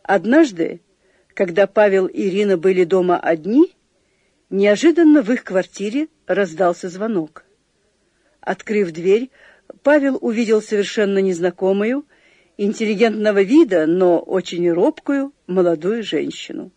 Однажды, когда Павел и Ирина были дома одни, неожиданно в их квартире раздался звонок. Открыв дверь, Павел увидел совершенно незнакомую, интеллигентного вида, но очень робкую молодую женщину.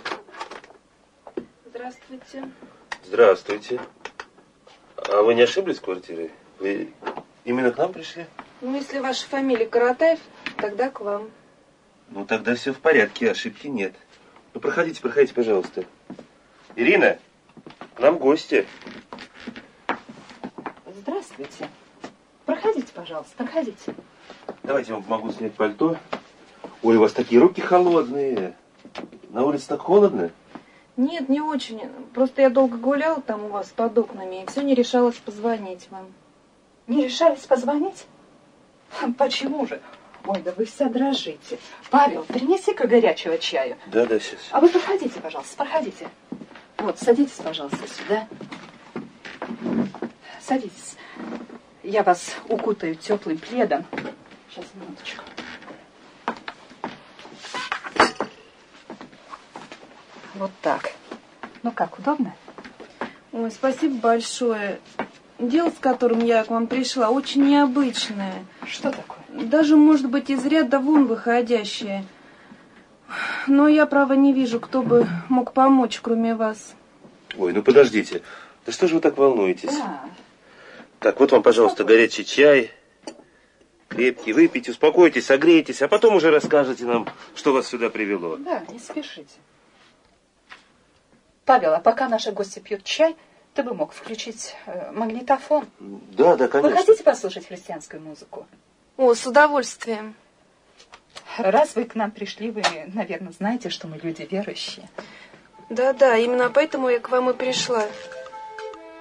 Здравствуйте. Здравствуйте. А вы не ошиблись квартирой? Вы именно к нам пришли? Ну, если ваша фамилия Каратаев, тогда к вам. Ну, тогда все в порядке, ошибки нет. Ну, проходите, проходите, пожалуйста. Ирина, к нам гости. Здравствуйте. Проходите, пожалуйста, проходите. Давайте я вам помогу снять пальто. Ой, у вас такие руки холодные. На улице так холодно? Нет, не очень. Просто я долго гуляла там у вас под окнами, и все не решалась позвонить вам. Не решались позвонить? Почему же? Ой, да вы вся дрожите. Павел, принеси-ка горячего чаю. Да, сейчас. А вы проходите, пожалуйста, проходите. Вот, садитесь, пожалуйста, сюда. Садитесь. Я вас укутаю теплым пледом. Сейчас, минуточку. Вот так. Ну как, удобно? Ой, спасибо большое. Дело, с которым я к вам пришла, очень необычное. Что такое? Даже, может быть, из ряда вон выходящее. Но я, право, не вижу, кто бы мог помочь, кроме вас. Ой, ну подождите. Да что же вы так волнуетесь? Да. Так, вот вам, пожалуйста, горячий чай. Крепкий, выпейте, успокойтесь, согрейтесь, а потом уже расскажете нам, что вас сюда привело. Да, не спешите. Павел, а пока наши гости пьют чай, ты бы мог включить магнитофон. Да, конечно. Вы хотите послушать христианскую музыку? О, с удовольствием. Раз вы к нам пришли, вы, наверное, знаете, что мы люди верующие. Да-да, именно поэтому я к вам и пришла.